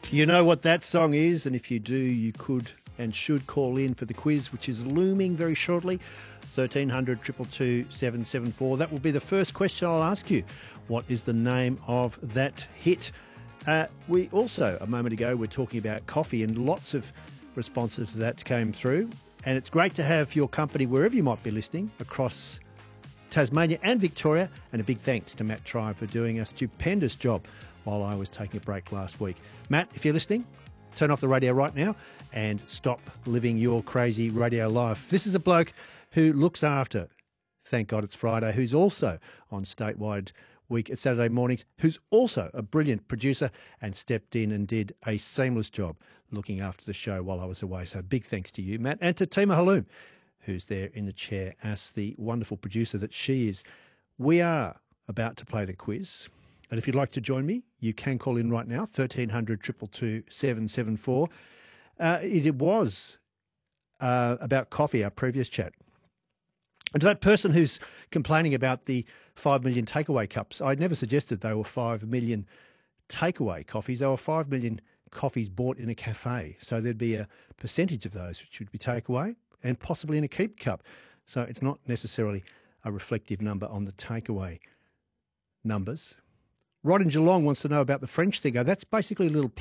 You know what that song is, and if you do, you could and should call in for the quiz, which is looming very shortly. 1300 222 774. That will be the first question I'll ask you. What is the name of that hit? We also, a moment ago, were talking about coffee, and lots of responses to that came through. And it's great to have your company wherever you might be listening across Tasmania and Victoria. And a big thanks to Matt Try for doing a stupendous job while I was taking a break last week. Matt, if you're listening, turn off the radio right now and stop living your crazy radio life. This is a bloke who looks after, thank God it's Friday, who's also on Statewide Week at Saturday mornings, who's also a brilliant producer and stepped in and did a seamless job looking after the show while I was away. So big thanks to you, Matt, and to Tima Haloom, who's there in the chair as the wonderful producer that she is. We are about to play the quiz. And if you'd like to join me, you can call in right now, 1300 222 774. It was about coffee, our previous chat. And to that person who's complaining about the 5 million takeaway cups, I never suggested they were 5 million takeaway coffees. They were 5 million coffees bought in a cafe. So there'd be a percentage of those which would be takeaway and possibly in a keep cup. So it's not necessarily a reflective number on the takeaway numbers. Rod in Geelong wants to know about the French thing. That's basically a little